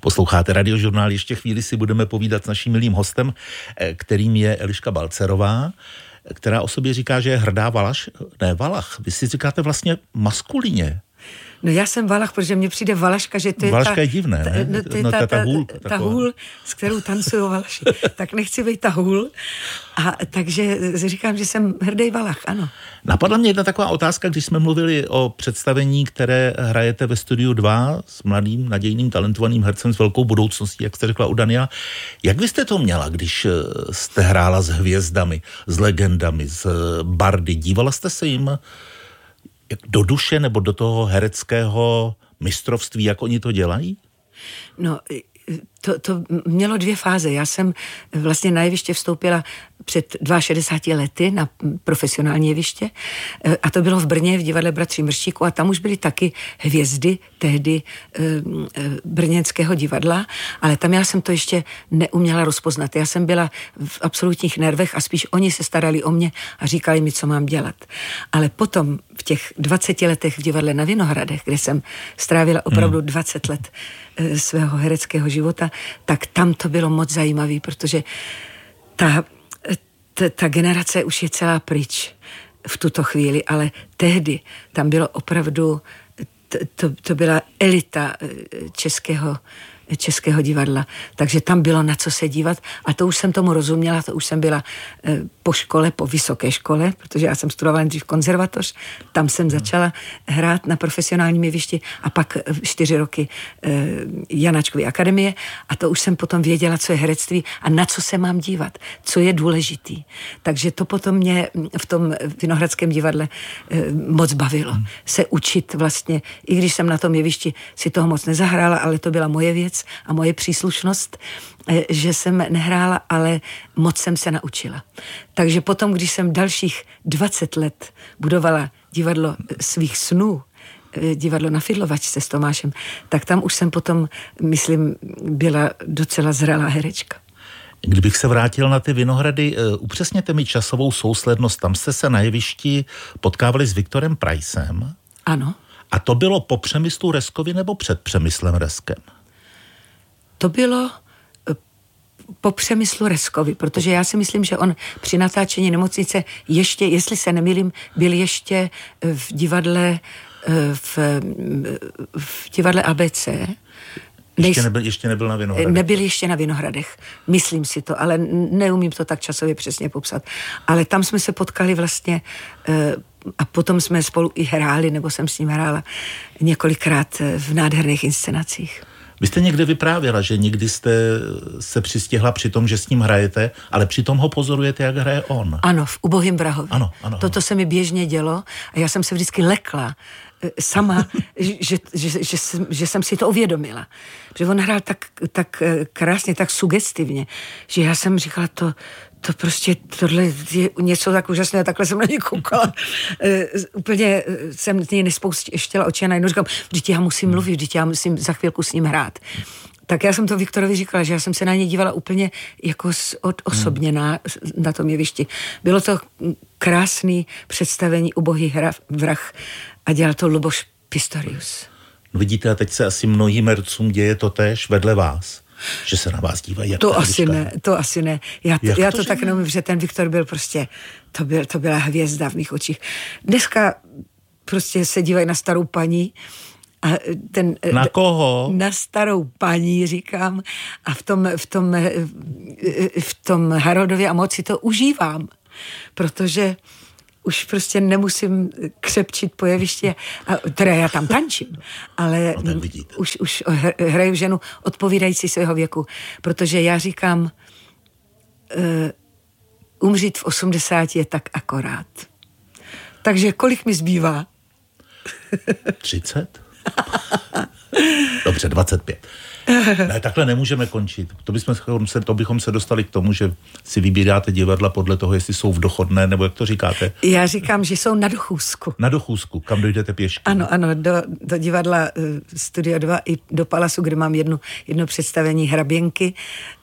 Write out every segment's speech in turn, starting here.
Posloucháte Radiožurnál, ještě chvíli si budeme povídat s naším milým hostem, kterým je Eliška Balcerová, která o sobě říká, že je hrdá Valach. Vy si říkáte vlastně maskulině. No já jsem Valach, protože mně přijde Valaška, že to je Valaška je divné, ne? Ta hůl, s kterou tancují Valaši. Tak nechci být ta hůl. A takže říkám, že jsem hrdý Valach, ano. Napadla mě jedna taková otázka, když jsme mluvili o představení, které hrajete ve Studiu 2 s mladým, nadějným, talentovaným hercem s velkou budoucností, jak jste řekla u Daniela. Jak vy jste to měla, když jste hrála s hvězdami, s legendami, s bardy? Dívala jste se jim do duše nebo do toho hereckého mistrovství, jak oni to dělají? No, to mělo dvě fáze. Já jsem vlastně na jeviště vstoupila před 62 lety na profesionální jeviště a to bylo v Brně v divadle Bratří Mrštíků a tam už byly taky hvězdy tehdy brněnského divadla, ale tam já jsem to ještě neuměla rozpoznat. Já jsem byla v absolutních nervech a spíš oni se starali o mě a říkali mi, co mám dělat. Ale potom v těch 20 letech v divadle na Vinohradech, kde jsem strávila opravdu 20 let svého hereckého života, tak tam to bylo moc zajímavé, protože ta generace už je celá pryč v tuto chvíli, ale tehdy tam bylo opravdu, to byla elita českého divadla, takže tam bylo na co se dívat a to už jsem tomu rozuměla, to už jsem byla po škole, po vysoké škole, protože já jsem studovala dřív konzervatoř, tam jsem začala hrát na profesionálním jevišti a pak 4 roky Janáčkovy akademie a to už jsem potom věděla, co je herectví a na co se mám dívat, co je důležitý. Takže to potom mě v tom Vinohradském divadle moc bavilo. Se učit vlastně, i když jsem na tom jevišti si toho moc nezahrála, ale to byla moje věc a moje příslušnost, že jsem nehrála, ale moc jsem se naučila. Takže potom, když jsem dalších 20 let budovala divadlo svých snů, divadlo na Fidlovačce s Tomášem, tak tam už jsem potom, myslím, byla docela zralá herečka. Kdybych se vrátil na ty Vinohrady, upřesněte mi časovou souslednost. Tam jste se na jevišti potkávali s Viktorem Prajsem. Ano. A to bylo po Přemyslu Reskovi nebo před Přemyslem Reskem? To bylo po Přemyslu Reskovi, protože já si myslím, že on při natáčení Nemocnice ještě, jestli se nemýlím, byl ještě v divadle ABC. Ještě nebyl na Vinohradech. Nebyl ještě na Vinohradech, myslím si to, ale neumím to tak časově přesně popsat. Ale tam jsme se potkali vlastně a potom jsme spolu i hráli, nebo jsem s ním hrála několikrát v nádherných inscenacích. Vy jste někde vyprávěla, že někdy jste se přistihla při tom, že s ním hrajete, ale přitom ho pozorujete, jak hraje on. Ano, v Ubohým Brahovi. Ano. Toto se mi běžně dělo a já jsem se vždycky lekla sama, že jsem si to uvědomila. Protože on hrál tak krásně, tak sugestivně, že já jsem říkala, to prostě, tohle je něco tak úžasného, takhle jsem na něj koukala. Úplně jsem něj nespouštěla oči a najednou říkám, vždyť já musím mluvit, vždyť já musím za chvilku s ním hrát. Tak já jsem to Viktorovi říkala, že já jsem se na něj dívala úplně jako osobně na tom jevišti. Bylo to krásný představení Ubohý vrah a dělal to Luboš Pistorius. No vidíte, a teď se asi mnohým hercům děje to též vedle vás, že se na vás dívají. To asi ne. Já to tak neumím, že ten Viktor byl prostě, to byla hvězda v mých očích. Dneska prostě se dívají na starou paní, a na koho? Na starou paní, říkám, a v tom Haroldově a moci to užívám, protože už prostě nemusím křepčit po jeviště, teda já tam tančím, ale už hraju ženu odpovídající svého věku, protože já říkám, umřít v 80 je tak akorát. Takže kolik mi zbývá? 30? Dobře, 25. Ne, takhle nemůžeme končit. To bychom se dostali k tomu, že si vybíráte divadla podle toho, jestli jsou v dochodné, nebo jak to říkáte? Já říkám, že jsou na dochůzku. Na dochůzku, kam dojdete pěšky? Ano, do divadla Studio 2 i do Palasu, kde mám jedno představení Hraběnky,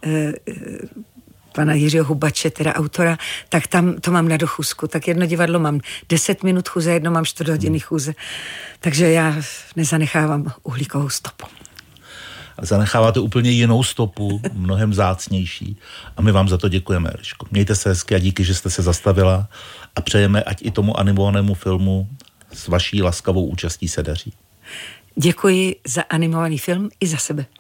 pana Jiřího Hubače, teda autora, tak tam to mám na dochůzku. Tak jedno divadlo mám 10 minut chůze, jedno mám 4 hodiny chůze. Takže já nezanechávám uhlíkovou stopu. zanecháváte úplně jinou stopu, mnohem vzácnější. A my vám za to děkujeme, Eliško. Mějte se hezky a díky, že jste se zastavila a přejeme, ať i tomu animovanému filmu s vaší laskavou účastí se daří. Děkuji za animovaný film i za sebe.